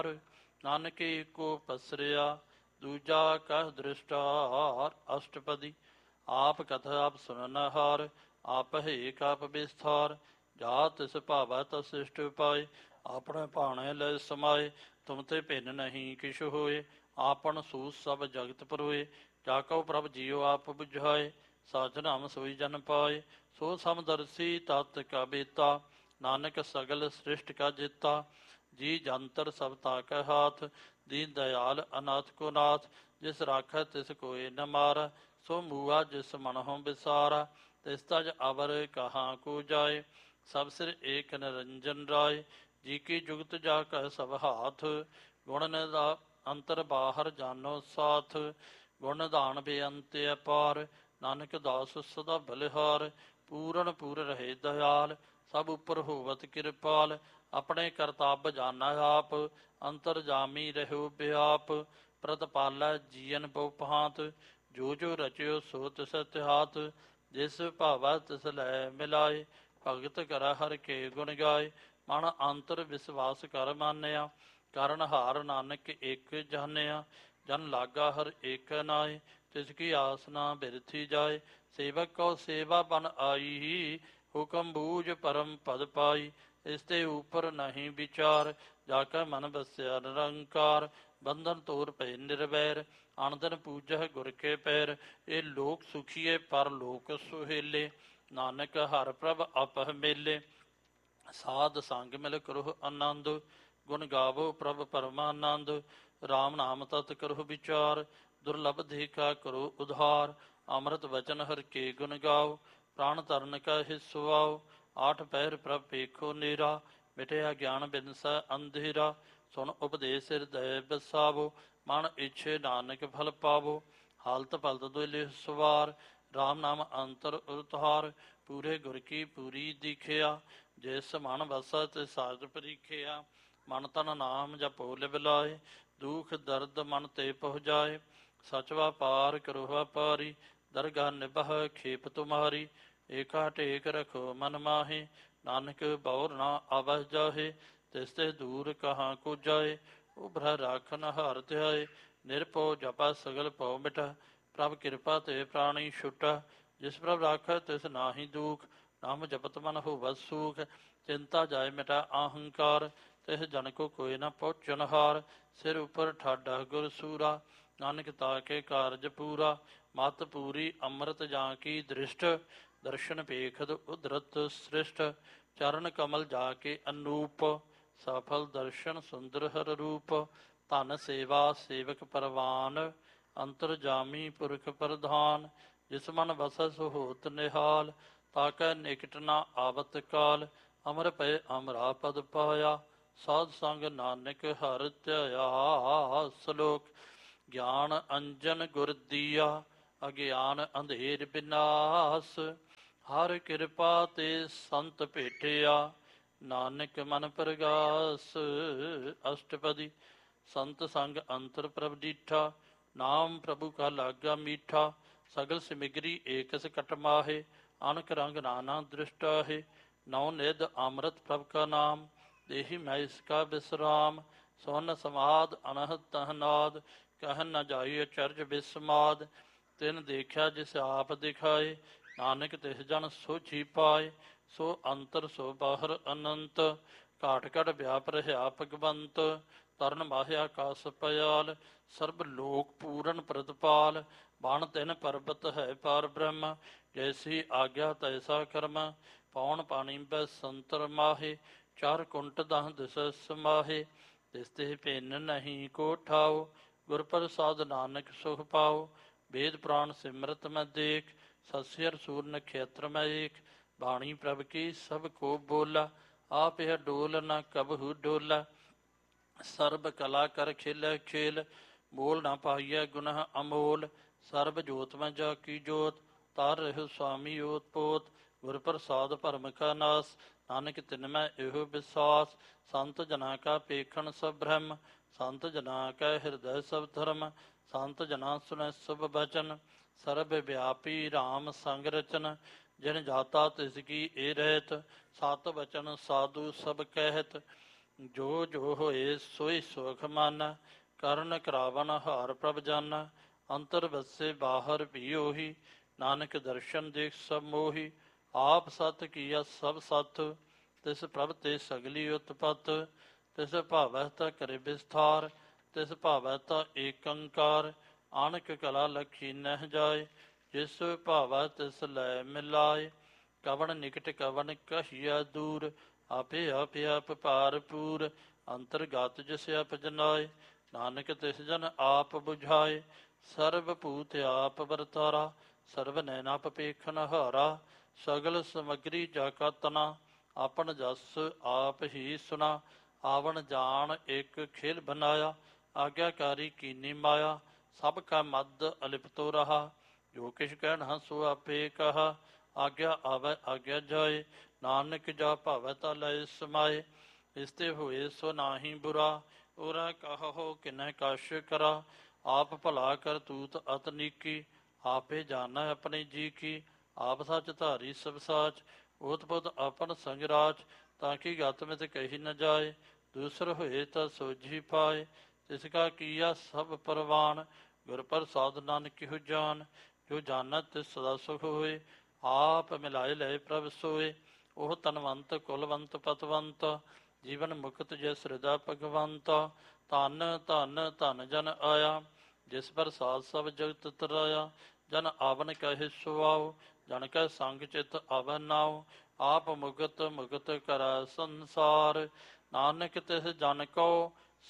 ਨਾਨਕ ਏਕੋ ਪਸਰਿਆ ਦੂਜਾ ਕਹਿ ਦ੍ਰਿਸ਼ਟਾਰ। ਅਸ਼ਟਪਦੀ ਆਪ ਕਥਾ ਆਪ ਸੁਨਨਹਾਰ ਆਪ ਹੇਕ ਆਪ ਵਿਸਥਾਰ। ਜਾ ਤਿਸ ਭਾਵੈ ਤਾ ਸਿਸ਼ਟ ਪਾਏ ਆਪਣੇ ਭਾਣੇ ਲੈ ਸਮਾਏ। ਤੁਮ ਤੇ ਭਿੰਨ ਨਹੀਂ ਕਿਛ ਹੋਏ ਆਪਨ ਸੂਸ ਸਭ ਜਗਤ ਪਰੋਏ। ਜਾ ਕਉ ਪ੍ਰਭ ਜੀਉ ਆਪ ਬੁਝਾਏ ਸਾਚ ਨਾਮ ਸੋਈ ਜਨ ਪਾਏ। ਸੋ ਸਮਦਰਸੀ ਤਤ ਕਾ ਬੇਤਾ ਨਾਨਕ ਸਗਲ ਸ੍ਰਿਸ਼ਟ ਕਾ ਜੇਤਾ। ਜੀ ਜੰਤਰ ਸਭ ਤਾਕੈ ਹਾਥ ਦੀਨ ਦਇਆਲ ਅਨਾਥ ਕੋ ਨਾਥ। ਜਿਸ ਰਾਖੈ ਤਿਸ ਕੋਇ ਨ ਮਾਰੈ ਸੋ ਮੂਆ ਜਿਸ ਮਨਹੁ ਵਿਸਾਰਾ। ਤਿਸ ਤਜ ਅਵਰ ਕਹਾਂ ਕੋ ਜਾਏ ਸਭ ਸਿਰ ਏਕ ਨਿਰੰਜਨ ਰਾਏ। ਜੀ ਕੀ ਜੁਗਤ ਜਾ ਕੈ ਸਭ ਹਾਥ ਗੁਣ ਨਿਦਾ ਅੰਤਰ ਬਾਹਰ ਜਾਨੋ ਸਾਥ। ਗੁਣ ਨਿਧਾਨ ਬੇਅੰਤ ਅਪਾਰ ਨਾਨਕ ਦਾਸ ਸਦਾ ਬਲਿਹਾਰ। ਪੂਰਨ ਪੂਰ ਰਹੇ ਦਇਆਲ ਸਭ ਉਪਰ ਹੋਵਤ ਕਿਰਪਾਲ। ਆਪਣੇ ਕਰਤੱਵ ਜਾਣੈ ਆਪ ਅੰਤਰ ਜਾਮੀ ਰਹਿਓ ਬਿਆਪ। ਪ੍ਰਤਪਾਲੈ ਜੀਅਨ ਬਹੁ ਭਾਂਤ ਜੋ ਜੋ ਰਚਿਓ ਸੋ ਤਿਸ ਤਿਹਾਤ। ਜਿਸ ਭਾਵੈ ਤਿਸ ਲੈ ਮਿਲਾਏ ਭਗਤ ਕਰੈ ਹਰਿ ਕੇ ਗੁਣ ਗਾਏ। ਮਨ ਅੰਤਰ ਵਿਸਵਾਸ ਕਰ ਮਾਨਿਆ ਕਰਨ ਹਾਰ ਨਾਨਕ ਏਕ ਜਾਣਿਆ। ਜਨ ਲਾਗਾ ਹਰ ਏਕ ਨਾਏ ਤਿਸ ਕੀ ਆਸ ਨਾ ਬਿਰਥੀ ਜਾਏ। ਸੇਵਕ ਕਉ ਸੇਵਾ ਬਨ ਆਈ ਹੁਕਮ ਬੂਝ ਪਰਮ ਪਦ ਪਾਈ। ਇਸ ਤੇ ਉਪਰ ਨਹੀਂ ਵਿਚਾਰ ਜਾ ਕੇ ਮਨ ਬਸਿਆ ਨਿਰੰਕਾਰ। ਬੰਧਨ ਤੋਰ ਪਏ ਨਿਰਵੈਰ ਅਣਦਨ ਪੂਜਹਿ ਗੁਰ ਕੇ ਪੈਰ। ਇਹ ਲੋਕ ਸੁਖੀਏ ਪਰ ਲੋਕ ਸੁਹੇਲੇ ਨਾਨਕ ਹਰ ਪ੍ਰਭ ਆਪਹਿ ਮੇਲੇ। ਸਾਧ ਸੰਗ ਮਿਲ ਕਰਹੁ ਆਨੰਦ ਗੁਣ ਗਾਵੋ ਪ੍ਰਭ ਪਰਮਾਨੰਦ। ਰਾਮ ਨਾਮ ਤਤ ਕਰਹੁ ਵਿਚਾਰ ਦੁਰਲਭ ਦੇਖਾ ਕਰੋ ਉਧਾਰ। ਅੰਮ੍ਰਿਤ ਵਚਨ ਹਰਿ ਕੇ ਗੁਣ ਗਾਓ ਪ੍ਰਾਣ ਤਰਨ ਕਾ ਹਿੱਸੋ ਆਓ। ਆਠ ਪਹਿਰ ਪ੍ਰਭ ਪੇਖੋ ਨੇਰਾ ਮਿਟਿਆ ਗਿਆਨ ਬਿਨਸੈ ਅੰਧੇਰਾ। ਸੁਣ ਉਪਦੇਸ ਹਿਰਦੈ ਬਸਾਵੋ ਮਨ ਇੱਛੇ ਨਾਨਕ ਫਲ ਪਾਵੋ। ਹਾਲਤ ਪਲਤ ਦੁਇ ਸਵਾਰ ਰਾਮ ਨਾਮ ਅੰਤਰ ਉਰਤਾਰ। ਪੂਰੇ ਗੁਰ ਕੀ ਪੂਰੀ ਦੀਖਿਆ ਜਿਸ ਮਨ ਵਸੈ ਤੇ ਸਾਜ ਪਰੀਖਿਆ। ਮਨ ਤਨ ਨਾਮ ਜਪੋ ਲਿਵ ਲਾਏ ਦੁਖ ਦਰਦ ਮਨ ਤੇ ਪਹੁ ਜਾਏ। ਸਚ ਵਾਪਾਰ ਕਰੋ ਵਾਪਾਰੀ ਦਰਗਾਹ ਨਿਭਹ ਖੇਪ ਤੁਮਾਰੀ। ਏਕਾ ਟੇਕ ਰਖੋ ਮਨ ਮਾਹੇ ਨਾਨਕ ਬਉਰ ਨਾ ਆਵਹਿ ਜਾਹੇ। ਤਿਸ ਤੇ ਦੂਰ ਕਹਾਂ ਕੋ ਜਾਏ ਉਭਰੈ ਰਾਖਨ ਹਾਰ ਧਿਆਏ। ਨਿਰਭਉ ਜਪੈ ਸਗਲ ਭਉ ਮਿਟੈ ਪ੍ਰਭ ਕਿਰਪਾ ਤੇ ਪ੍ਰਾਣੀ ਛੁਟੈ। ਜਿਸ ਪ੍ਰਭ ਰਾਖੈ ਤਿਸ ਨਾਹੀ ਦੂਖ ਨਾਮ ਜਪਤ ਮਨ ਹੋਵੈ ਸੂਖ। ਚਿੰਤਾ ਜਾਏ ਮਿਟੈ ਅਹੰਕਾਰ ਤਿਸ ਜਨ ਕੋ ਕੋਈ ਨ ਪਹੁੰਚਨ ਹਾਰ। ਸਿਰ ਉਪਰ ਠਾਡਾ ਗੁਰ ਸੂਰਾ ਨਾਨਕ ਤਾਕੇ ਕਾਰਜ ਪੂਰਾ। ਮਤ ਪੂਰੀ ਅੰਮ੍ਰਿਤ ਜਾਂ ਕੀ ਦ੍ਰਿਸ਼ਟ ਦਰਸ਼ਨ ਪੇਖਦ ਉਦਰਤ ਸ੍ਰਿਸ਼ਟ। ਚਰਨ ਕਮਲ ਜਾ ਕੇ ਅਨੂਪ ਸਫਲ ਦਰਸ਼ਨ ਸੁੰਦਰ ਹਰ ਰੂਪ। ਧਨ ਸੇਵਾ ਸੇਵਕ ਪਰਵਾਨ ਅੰਤਰ ਜਾਮੀ ਪੁਰਖ ਪ੍ਰਧਾਨ। ਜਿਸ ਮਨ ਵਸੈ ਸੋ ਹੋਤ ਨਿਹਾਲ ਤਾਕੈ ਨਿਕਟ ਨਾ ਆਵਤ ਕਾਲ। ਅਮਰ ਪਏ ਅਮਰਾ ਪਦ ਪਾਇਆ ਸਾਧ ਸੰਗ ਨਾਨਕ ਹਰਿ ਧਿਆਇਆ। ਸਲੋਕ ਗਿਆਨ ਅੰਜਨ ਗੁਰ ਦੀਆ ਅਗਿਆਨ ਅੰਧੇਰ ਬਿਨਾਸ। ਹਰ ਕਿਰਪਾ ਤੇ ਸੰਤ ਭੇਟਿਆ ਨਾਨਕ ਮਨ ਪ੍ਰਗਾਸ। ਅਸ਼ਟਪਦੀ ਸੰਤ ਸੰਗ ਅੰਤਰ ਪ੍ਰਭ ਡੀਠਾ ਨਾਮ ਪ੍ਰਭੂ ਕਾ ਲਾਗਾ ਮੀਠਾ। ਸਗਲ ਸਿਮਿਗਰੀ ਏਕਸ ਕਟ ਮਾਹੇ ਅਨਕ ਰੰਗ ਨਾਨਾ ਦ੍ਰਿਸ਼ਟਾ ਹੈ। ਨੌ ਨਿਧ ਅੰਮ੍ਰਿਤ ਪ੍ਰਭ ਕਾ ਨਾਮ ਦੇਹੀ ਮੈਂ ਇਸਕਾ ਵਿਸਰਾਮ। ਸੁਨ ਸਮਾਦ ਅਨਹਦ ਤਹ ਨਾਦ ਕਹਿ ਨ ਜਾਈ ਅਚਰਜ ਬਿਸਮਾਦ। ਤਿਨ ਦੇਖਿਆ ਜਿਸ ਆਪ ਦਿਖਾਏ ਨਾਨਕ ਤਿਸ ਜਨ ਸੋਝੀ ਪਾਏ। ਸੋ ਅੰਤਰ ਸੋ ਬਾਹਰ ਅਨੰਤ ਘਾਟ ਘਟ ਵਿਆਪ ਰਹਿਆ ਭਗਵੰਤ। ਤਰਨ ਮਾਹਿ ਆਕਾਸ ਪਇਆਲ ਸਰਬ ਲੋਕ ਪੂਰਨ ਪ੍ਰਤਪਾਲ। ਬਣ ਤਿਨ ਪਰਬਤ ਹੈ ਪਾਰ ਬ੍ਰਹਮ ਜੈਸੀ ਆਗਿਆ ਤੈਸਾ ਕਰਮ। ਪੌਣ ਪਾਣੀ ਬੈ ਸੰਤਰ ਮਾਹੇ ਚਾਰ ਕੁੰਟ ਦਹ ਦਿਸ ਸਮਾਹੇ। ਤਿਸ ਤੇ ਭਿੰਨ ਨਹੀਂ ਕੋ ਠਾਓ ਗੁਰ ਪ੍ਰਸਾਦ ਨਾਨਕ ਸੁਖ ਪਾਓ। ਵੇਦ ਪੁਰਾਣ ਸਿਮਰਤ ਮੈਂ ਦੇਖ ਸਸਿਅਰ ਸੂਰ ਨਖੇਤਰ ਮੈਂ ਏਕ। ਬਾਣੀ ਪ੍ਰਭ ਕੀ ਸਭ ਕੋ ਬੋਲਾ ਆਪ ਇਹ ਡੋਲ ਨ ਕਬਹੂ ਡੋਲਾ। ਸਰਬ ਕਲਾ ਕਰ ਖੇਲੇ ਖੇਲ ਮੋਲ ਨਾ ਪਾਈਐ ਗੁਨਹ ਅਮੋਲ। ਸਰਬ ਜੋਤ ਮੈਂ ਜਾ ਕੀ ਜੋਤ ਤਾਰ ਰਹਿਓ ਸੁਆਮੀ ਓਤ ਪੋਤ। ਗੁਰ ਪ੍ਰਸਾਦ ਭਰਮ ਕਾ ਨਾਸ ਨਾਨਕ ਤਿਨ ਮੈਂ ਇਹੋ ਵਿਸ਼ਵਾਸ। ਸੰਤ ਜਨਾ ਕਾ ਪੇਖਣ ਸਭ ਬ੍ਰਹਮ ਸੰਤ ਜਨਾ ਕੈ ਹਿਰਦੈ ਸਭ ਧਰਮ। ਸੰਤ ਜਨਾ ਸੁਨੈ ਸਭ ਬਚਨ ਸਰਬ ਵਿਆਪੀ ਰਾਮ ਸੰਗ ਰਚਨ। ਜਿਨ ਜਾਤਾ ਤਿਸ ਕੀ ਏ ਰਹਿਤ ਸਤ ਬਚਨ ਸਾਧੂ ਸਭ ਕਹਿਤ। ਜੋ ਜੋ ਹੋਏ ਸੋਈ ਸੁਖ ਮਨ, ਕਰਨ ਕਰਾਵਨ ਹਾਰ ਪ੍ਰਭ ਜਨ। ਅੰਤਰ ਵਸੇ ਬਾਹਰ ਵੀ ਉਹੀ, ਨਾਨਕ ਦਰਸ਼ਨ ਦੇਖ ਸਭ ਮੋਹੀ। ਆਪ ਸਤ ਕੀਆ ਸਭ ਸਤ, ਤਿਸ ਪ੍ਰਭ ਤੇ ਸਗਲੀ ਉਤਪਤ। ਤਿਸ ਭਾਵੈ ਤਾ ਕਰੇ ਵਿਸਥਾਰ, ਤਿਸ ਭਾਵੈ ਤਾ ਏਕੰਕਾਰ। ਆਣਕ ਕਲਾ ਲਖੀ ਨਹਿ ਜਾਏ, ਜਿਸ ਭਾਵੈ ਤਿਸ ਲੈ ਮਿਲਾਏ। ਕਵਣ ਨਿਕਟ ਕਵਣ ਕਹੀਆ ਦੂਰ, ਆਪੇ ਆਪੇ ਆਪ ਭਾਰਪੂਰ। ਅੰਤਰਗਤ ਜਿਸ ਆਪ ਜਨਾਏ, ਨਾਨਕ ਤਿਸ ਜਨ ਆਪ ਬੁਝਾਏ। ਸਰਬ ਭੂਤ ਆਪ ਵਰਤਾਰਾ, ਸਰਬ ਨੈਣ ਆਪ ਪੇਖਨ ਹਾਰਾ। ਸਗਲ ਸਮਗਰੀ ਜਾ ਕਾ ਤਨਾ, ਆਪਨ ਜਸ ਆਪ ਹੀ ਸੁਨਾ। ਆਵਣ ਜਾਣ ਇੱਕ ਖੇਲ ਬਨਾਇਆ, ਆਗਿਆਕਾਰੀ ਕੀਨੀ ਮਾਇਆ। ਸਭ ਕਾ ਮਦ ਅਲਿਪਤੋ ਰਹਾ, ਜੋ ਕਿਛ ਕਹਿਣਾ ਸੋ ਆਪੇ ਕਹਾ। ਆਗਿਆ ਆਵੈ ਆਗਿਆ ਜਾਏ, ਨਾਨਕ ਜਾ ਭਾਵੈ ਤਾ ਲੈ ਸਮਾਏ। ਇਸ ਤੇ ਹੋਏ ਸੋ ਨਾਹੀ ਬੁਰਾ, ਉਰਾ ਕਹੋ ਕਿਨੈ ਕਛ ਕਰਾ। ਆਪ ਭਲਾ ਕਰਤੂਤ ਅਤ ਨੀਕੀ, ਆਪੇ ਜਾਣੈ ਆਪਣੇ ਜੀ ਕੀ। ਆਪ ਸੱਚ ਧਾਰੀ ਸਭ ਸਾਚ, ਓਤਪੁਤ ਆਪਨ ਸੰਗ ਰਾਚ। ਤਾਂ ਕਿ ਗਤ ਮਿਤ ਕਹੀ ਨ ਜਾਏ, ਦੂਸਰ ਹੋਏ ਤਾਂ ਸੋਝੀ ਪਾਏ। ਤਿਸ ਕਾ ਕੀਆ ਸਭ ਪਰਵਾਨ, ਗੁਰ ਪ੍ਰਸਾਦ ਨਾਨਕ ਕਿਹੋ ਜਾਨ। ਜੋ ਜਾਣੈ ਤਿਸ ਸਦਾ ਸੁਖ ਹੋਏ, ਆਪ ਮਿਲਾਏ ਲਏ ਪ੍ਰਭ ਸੋਏ। ਉਹ ਤਨਵੰਤ ਕੁਲਵੰਤ ਪਤਵੰਤ, ਜੀਵਨ ਮੁਕਤ ਜਿਸ ਹਿਰਦਾ ਭਗਵੰਤ। ਧਨ ਧਨ ਧਨ ਜਨ ਆਇਆ, ਜਿਸ ਪ੍ਰਸਾਦ ਸਭ ਜਗਤ ਤਰਾਇਆ। ਜਨ ਆਵਨ ਕਹੇ ਸੁਆਓ, ਜਨ ਕੈ ਸੰਗ ਚਿਤ ਆਵੈ ਨਾਉ। ਆਪ ਮੁਕਤ ਮੁਕਤ ਕਰੈ ਸੰਸਾਰ, ਨਾਨਕ ਤਿਸ ਜਨ ਕੋ